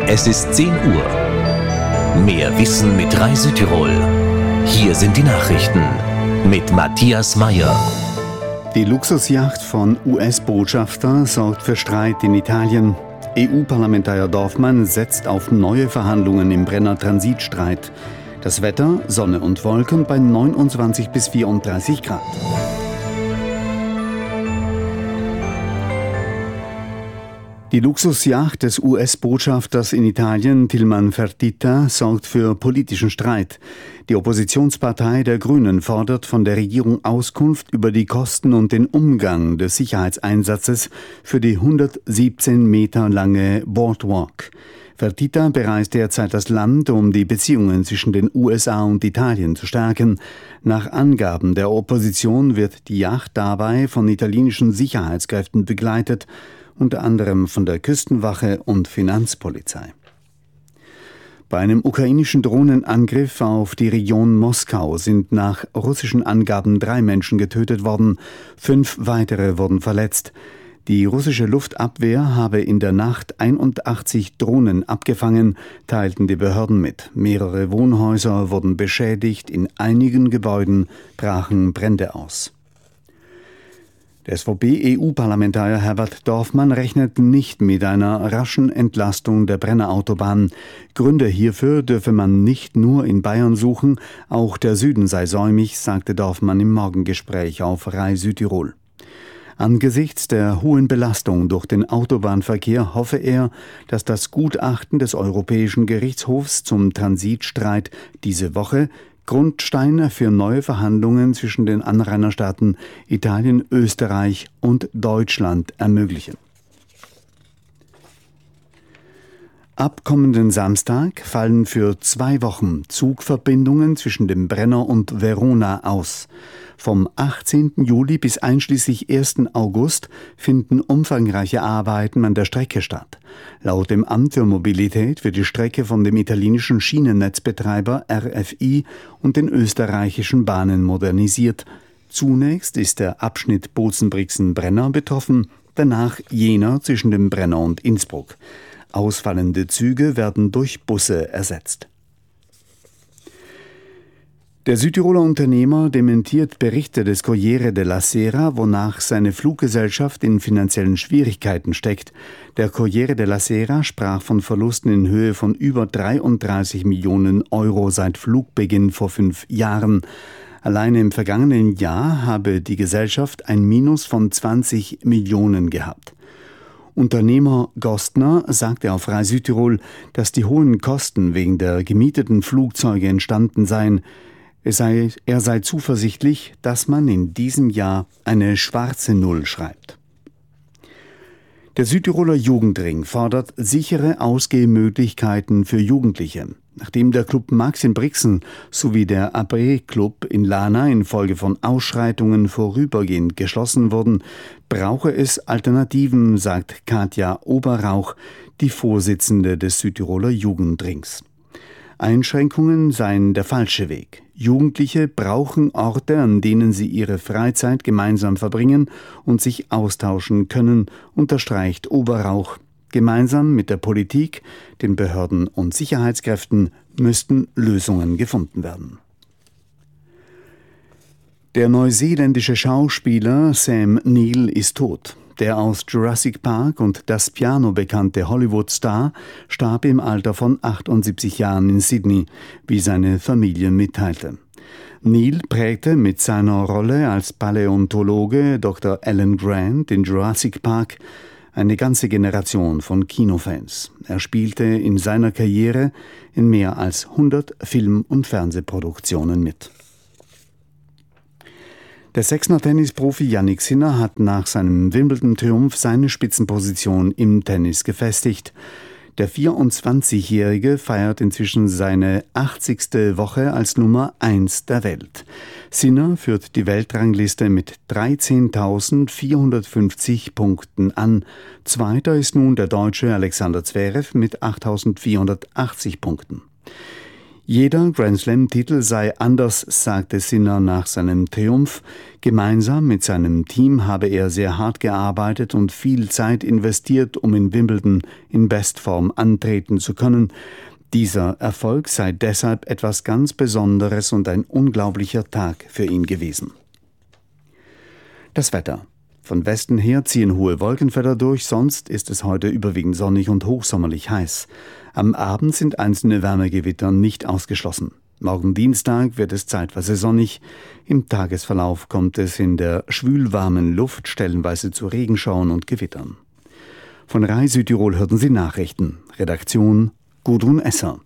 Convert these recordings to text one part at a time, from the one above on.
Es ist 10 Uhr. Mehr Wissen mit Rai Südtirol. Hier sind die Nachrichten mit Matthias Meyer. Die Luxusjacht von US-Botschafter sorgt für Streit in Italien. EU-Parlamentarier Dorfmann setzt auf neue Verhandlungen im Brenner Transitstreit. Das Wetter, Sonne und Wolken bei 29 bis 34 Grad. Die Luxusjacht des US-Botschafters in Italien, Tilman Fertitta, sorgt für politischen Streit. Die Oppositionspartei der Grünen fordert von der Regierung Auskunft über die Kosten und den Umgang des Sicherheitseinsatzes für die 117 Meter lange Boardwalk. Fertitta bereist derzeit das Land, um die Beziehungen zwischen den USA und Italien zu stärken. Nach Angaben der Opposition wird die Yacht dabei von italienischen Sicherheitskräften begleitet, unter anderem von der Küstenwache und Finanzpolizei. Bei einem ukrainischen Drohnenangriff auf die Region Moskau sind nach russischen Angaben 3 Menschen getötet worden, 5 weitere wurden verletzt. Die russische Luftabwehr habe in der Nacht 81 Drohnen abgefangen, teilten die Behörden mit. Mehrere Wohnhäuser wurden beschädigt, in einigen Gebäuden brachen Brände aus. Der SVP-EU-Parlamentarier Herbert Dorfmann rechnet nicht mit einer raschen Entlastung der Brenner Autobahn. Gründe hierfür dürfe man nicht nur in Bayern suchen, auch der Süden sei säumig, sagte Dorfmann im Morgengespräch auf Rai Südtirol. Angesichts der hohen Belastung durch den Autobahnverkehr hoffe er, dass das Gutachten des Europäischen Gerichtshofs zum Transitstreit diese Woche Grundsteine für neue Verhandlungen zwischen den Anrainerstaaten Italien, Österreich und Deutschland ermöglichen. Ab kommenden Samstag fallen für 2 Wochen Zugverbindungen zwischen dem Brenner und Verona aus. Vom 18. Juli bis einschließlich 1. August finden umfangreiche Arbeiten an der Strecke statt. Laut dem Amt für Mobilität wird die Strecke von dem italienischen Schienennetzbetreiber RFI und den österreichischen Bahnen modernisiert. Zunächst ist der Abschnitt Bozen-Brixen-Brenner betroffen, danach jener zwischen dem Brenner und Innsbruck. Ausfallende Züge werden durch Busse ersetzt. Der Südtiroler Unternehmer dementiert Berichte des Corriere della Sera, wonach seine Fluggesellschaft in finanziellen Schwierigkeiten steckt. Der Corriere della Sera sprach von Verlusten in Höhe von über 33 Millionen Euro seit Flugbeginn vor 5 Jahren. Alleine im vergangenen Jahr habe die Gesellschaft ein Minus von 20 Millionen gehabt. Unternehmer Gostner sagte auf Rai Südtirol, dass die hohen Kosten wegen der gemieteten Flugzeuge entstanden seien. Er sei zuversichtlich, dass man in diesem Jahr eine schwarze Null schreibt. Der Südtiroler Jugendring fordert sichere Ausgehmöglichkeiten für Jugendliche. Nachdem der Club Max in Brixen sowie der Abré Club in Lana infolge von Ausschreitungen vorübergehend geschlossen wurden, brauche es Alternativen, sagt Katja Oberrauch, die Vorsitzende des Südtiroler Jugendrings. Einschränkungen seien der falsche Weg. Jugendliche brauchen Orte, an denen sie ihre Freizeit gemeinsam verbringen und sich austauschen können, unterstreicht Oberrauch. Gemeinsam mit der Politik, den Behörden und Sicherheitskräften müssten Lösungen gefunden werden. Der neuseeländische Schauspieler Sam Neill ist tot. Der aus Jurassic Park und Das Piano bekannte Hollywood-Star starb im Alter von 78 Jahren in Sydney, wie seine Familie mitteilte. Neill prägte mit seiner Rolle als Paläontologe Dr. Alan Grant in Jurassic Park eine ganze Generation von Kinofans. Er spielte in seiner Karriere in mehr als 100 Film- und Fernsehproduktionen mit. Der Sechsner Tennisprofi Jannik Sinner hat nach seinem Wimbledon-Triumph seine Spitzenposition im Tennis gefestigt. Der 24-Jährige feiert inzwischen seine 80. Woche als Nummer 1 der Welt. Sinner führt die Weltrangliste mit 13.450 Punkten an. Zweiter ist nun der Deutsche Alexander Zverev mit 8.480 Punkten. Jeder Grand Slam-Titel sei anders, sagte Sinner nach seinem Triumph. Gemeinsam mit seinem Team habe er sehr hart gearbeitet und viel Zeit investiert, um in Wimbledon in Bestform antreten zu können. Dieser Erfolg sei deshalb etwas ganz Besonderes und ein unglaublicher Tag für ihn gewesen. Das Wetter. Von Westen her ziehen hohe Wolkenfelder durch, sonst ist es heute überwiegend sonnig und hochsommerlich heiß. Am Abend sind einzelne Wärmegewitter nicht ausgeschlossen. Morgen Dienstag wird es zeitweise sonnig. Im Tagesverlauf kommt es in der schwülwarmen Luft stellenweise zu Regenschauern und Gewittern. Von RAI Südtirol hörten Sie Nachrichten. Redaktion Gudrun Esser.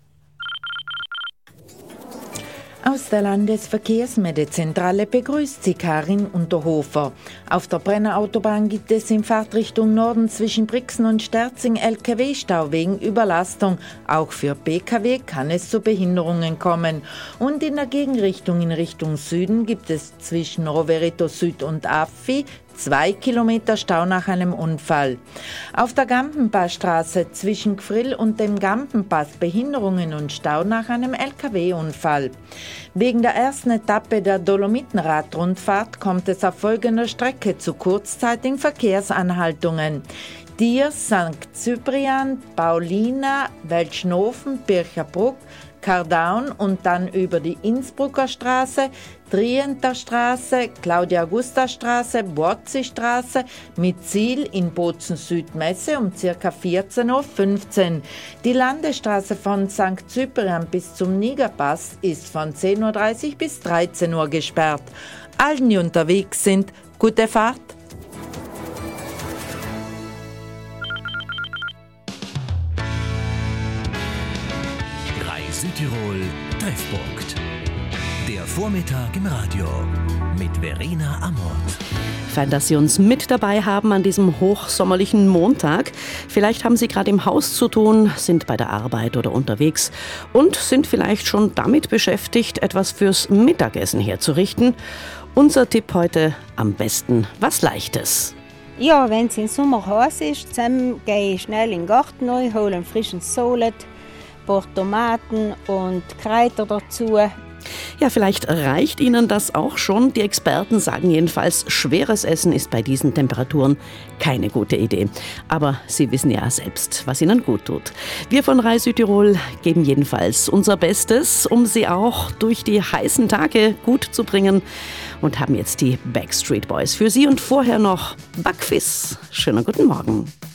Aus der Landesverkehrsmeldezentrale begrüßt sie Karin Unterhofer. Auf der Brenner Autobahn gibt es in Fahrtrichtung Norden zwischen Brixen und Sterzing LKW-Stau wegen Überlastung. Auch für Pkw kann es zu Behinderungen kommen. Und in der Gegenrichtung in Richtung Süden gibt es zwischen Rovereto Süd und Affi 2 Kilometer Stau nach einem Unfall. Auf der Gampenpassstraße zwischen Gfrill und dem Gampenpass Behinderungen und Stau nach einem LKW-Unfall. Wegen der ersten Etappe der Dolomitenradrundfahrt kommt es auf folgender Strecke zu kurzzeitigen Verkehrsanhaltungen. Dier, St. Cyprian, Paulina, Welschnofen, Bircherbruck, Kardaun und dann über die Innsbrucker Straße, Trienter Straße, Claudia-Augusta-Straße, Borzi-Straße mit Ziel in Bozen-Südmesse um ca. 14.15 Uhr. Die Landesstraße von St. Cyprian bis zum Nigerpass ist von 10.30 Uhr bis 13 Uhr gesperrt. Allen, die unterwegs sind, gute Fahrt! Südtirol Treffpunkt. Der Vormittag im Radio mit Verena Amort. Fein, dass Sie uns mit dabei haben an diesem hochsommerlichen Montag. Vielleicht haben Sie gerade im Haus zu tun, sind bei der Arbeit oder unterwegs und sind vielleicht schon damit beschäftigt, etwas fürs Mittagessen herzurichten. Unser Tipp heute: am besten was Leichtes. Ja, wenn es im Sommer heiß ist, dann gehe ich schnell in den Garten rein, hole einen frischen Solet, ein paar Tomaten und Kräuter dazu. Ja, vielleicht reicht Ihnen das auch schon. Die Experten sagen jedenfalls, schweres Essen ist bei diesen Temperaturen keine gute Idee. Aber Sie wissen ja selbst, was Ihnen gut tut. Wir von RAI Südtirol geben jedenfalls unser Bestes, um Sie auch durch die heißen Tage gut zu bringen. Und haben jetzt die Backstreet Boys für Sie und vorher noch Backfiss. Schönen guten Morgen.